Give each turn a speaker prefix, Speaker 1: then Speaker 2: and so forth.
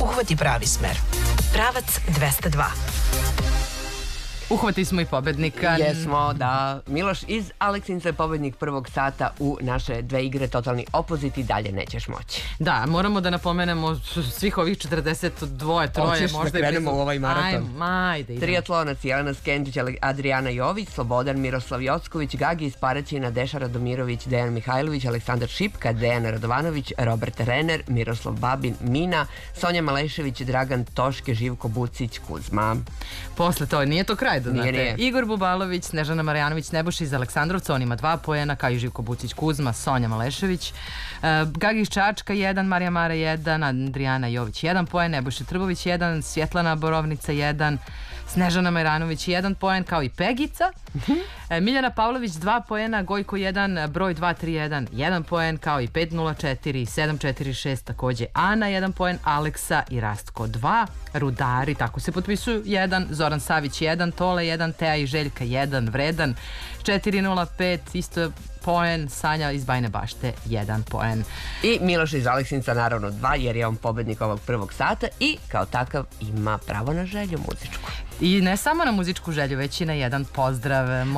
Speaker 1: Uhvati pravi smer. Pravac 202.
Speaker 2: Uhvatili smo i pobednika.
Speaker 3: Jesmo, da. Miloš iz Aleksinca je pobednik prvog sata u naše dve igre Totalni opozit i dalje nećeš moći.
Speaker 2: Da, moramo da napomenemo svih ovih 42, troje.
Speaker 3: Hoćeš
Speaker 2: možda
Speaker 3: da krenemo u ovaj maraton?
Speaker 2: Ajde.
Speaker 3: Triatlonac Jelena Skendić, Adriana Jović, Slobodan Miroslav Jocković, Gagi iz Paraćina, Deša Radomirović, Dejan Mihajlović, Aleksandar Šipka, Dejan Radovanović, Robert Renner, Miroslav Babin, Mina, Sonja Malešević, Dragan Toške, Živko Bucić, Kuzma.
Speaker 2: Posle to, nije to kraj, da znate.
Speaker 3: Nije.
Speaker 2: Igor Bubalović, Snežana Marjanović, Nebojša iz Aleksandrovca, on ima 2 poena, kao i Živko Bucić, Kuzma, Sonja Malešević. Gagi iz Čačka 1, Marija Mara 1, Adriana Jović 1 poen, Nebojša Trbović 1, Svjetlana Borovnica 1, Snežana Marjanović 1 poen, kao i Pegica. Miljana Pavlović 2 poena, Gojko 1, broj 231 1 poen, kao i 504 746 takođe Ana 1 poen, Aleksa i Rastko 2, Rudari tako se potpisuju 1, Zoran Savić 1, Tole 1, Teja i Željka 1, Vredan 405 isto poen, Sanja iz Bajne Bašte 1 poen.
Speaker 3: I Miloš iz Aleksinca naravno 2, jer je on pobednik ovog prvog sata i kao takav ima pravo na želju muzičku.
Speaker 2: I ne samo na muzičku želju, već i na jedan pozdrav.